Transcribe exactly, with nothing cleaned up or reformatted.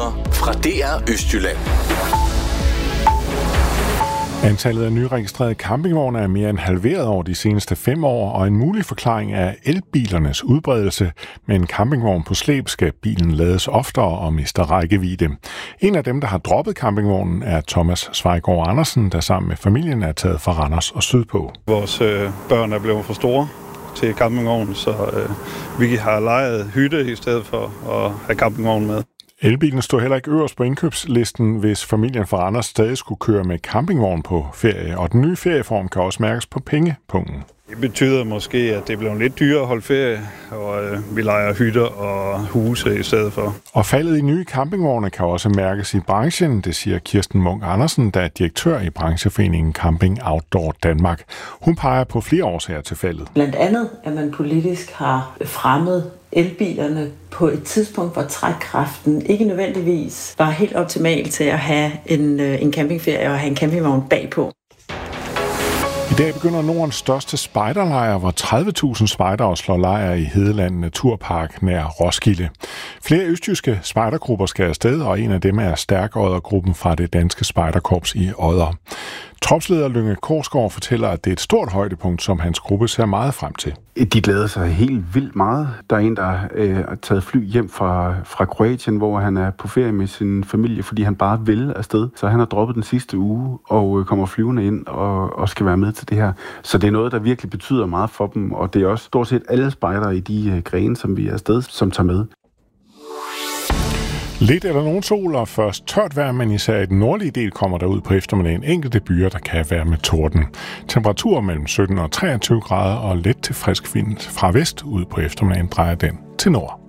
Nyheder fra D R Østjylland. Antallet af nyregistrerede campingvogne er mere end halveret over de seneste fem år, og en mulig forklaring er elbilernes udbredelse. Med en campingvogn på slæb skal bilen lades oftere og mister rækkevidde. En af dem, der har droppet campingvognen, er Thomas Svejgaard Andersen, der sammen med familien er taget fra Randers og sydpå. Vores øh, børn er blevet for store til campingvognen, så øh, vi har lejet hytte i stedet for at have campingvognen med. Elbilen stod heller ikke øverst på indkøbslisten, hvis familien fra Randers stadig skulle køre med campingvogn på ferie, og den nye ferieform kan også mærkes på pengepunkten. Det betyder måske, at det bliver lidt dyrere at holde ferie, og øh, vi lejer hytter og huse i stedet for. Og faldet i nye campingvogne kan også mærkes i branchen, det siger Kirsten Munk Andersen, der er direktør i brancheforeningen Camping Outdoor Danmark. Hun peger på flere årsager til faldet. Blandt andet, at man politisk har fremmet elbilerne på et tidspunkt, hvor trækkraften ikke nødvendigvis var helt optimal til at have en, en campingferie og have en campingvogn bagpå. I dag begynder Nordens største spejderlejr, hvor tredive tusind spejdere slår lejr i Hedeland Naturpark nær Roskilde. Flere østjyske spejdergrupper skal afsted, og en af dem er Stærkodder-gruppen fra det danske spejderkorps i Odder. Tropsleder Lynge Korsgaard fortæller, at det er et stort højdepunkt, som hans gruppe ser meget frem til. De glæder sig helt vildt meget. Der er en, der øh, er taget fly hjem fra, fra Kroatien, hvor han er på ferie med sin familie, fordi han bare vil afsted. Så han har droppet den sidste uge og øh, kommer flyvende ind og, og skal være med til det her. Så det er noget, der virkelig betyder meget for dem, og det er også stort set alle spejdere i de øh, grene, som vi er afsted, som tager med. Lidt eller nogen sol og først tørt vejr, men især i den nordlige del kommer der ud på eftermiddagen enkelte byer, der kan være med torden. Temperaturer mellem sytten og treogtyve grader og let til frisk vind fra vest ud på eftermiddagen drejer den til nord.